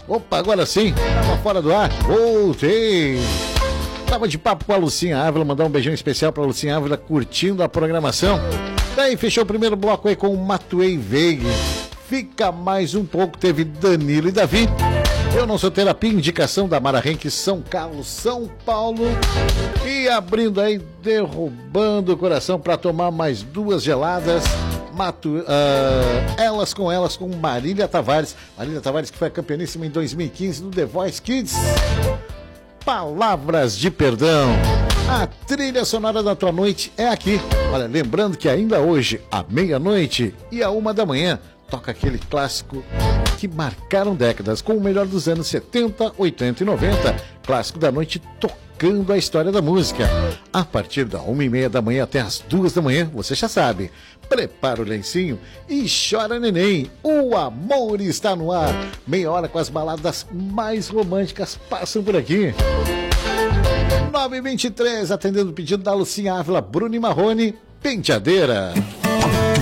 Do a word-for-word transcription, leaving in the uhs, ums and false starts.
Opa, agora sim, tava fora do ar, voltei. Tava de papo com a Lucinha Ávila, mandar um beijão especial pra Lucinha Ávila, curtindo a programação. Daí fechou o primeiro bloco aí com o Matuei Veiga. Fica mais um pouco, teve Danilo e Davi. Eu Não Sou Terapia, indicação da Mara Henke, São Carlos, São Paulo. E abrindo aí, derrubando o coração pra tomar mais duas geladas. Mato, uh, Elas com Elas, com Marília Tavares. Marília Tavares que foi a campeoníssima em dois mil e quinze no The Voice Kids. Palavras de Perdão. A trilha sonora da tua noite é aqui. Olha, lembrando que ainda hoje, à meia-noite e à uma da manhã, toca aquele clássico que marcaram décadas, com o melhor dos anos setenta, oitenta e noventa. Clássico da noite tocando a história da música. A partir da uma e meia da manhã até as duas da manhã, você já sabe. Prepara o lencinho e chora neném. O amor está no ar. Meia hora com as baladas mais românticas passam por aqui. nove e vinte e três, atendendo o pedido da Lucinha Ávila, Bruno e Marrone, Penteadeira.